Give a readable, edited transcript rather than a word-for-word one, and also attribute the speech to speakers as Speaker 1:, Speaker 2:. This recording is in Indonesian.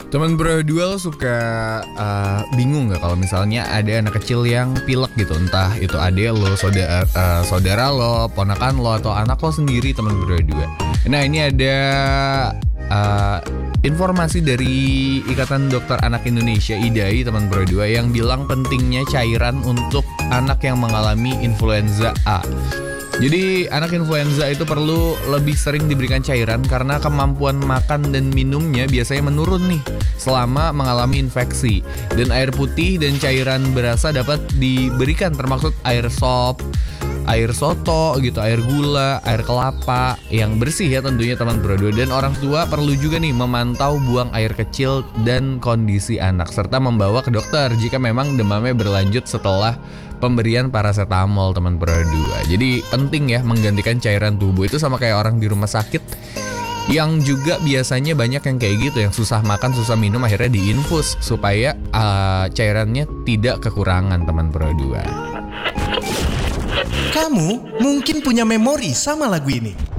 Speaker 1: Teman berdua lo suka bingung gak kalau misalnya ada anak kecil yang pilek gitu. Entah itu adik lo, saudara lo, ponakan lo, atau anak lo sendiri teman berdua. Nah ini ada informasi dari Ikatan Dokter Anak Indonesia IDAI teman berdua yang bilang pentingnya cairan untuk anak yang mengalami influenza A. Jadi anak influenza itu perlu lebih sering diberikan cairan karena kemampuan makan dan minumnya biasanya menurun nih selama mengalami infeksi. Dan air putih dan cairan berasa dapat diberikan termasuk air sop, air soto gitu, air gula, air kelapa yang bersih ya tentunya teman berdua. Dan orang tua perlu juga nih memantau buang air kecil dan kondisi anak serta membawa ke dokter jika memang demamnya berlanjut setelah pemberian paracetamol teman berdua. Jadi penting ya menggantikan cairan tubuh itu sama kayak orang di rumah sakit yang juga biasanya banyak yang kayak gitu, yang susah makan, susah minum, akhirnya diinfus supaya cairannya tidak kekurangan teman berdua.
Speaker 2: Kamu mungkin punya memori sama lagu ini.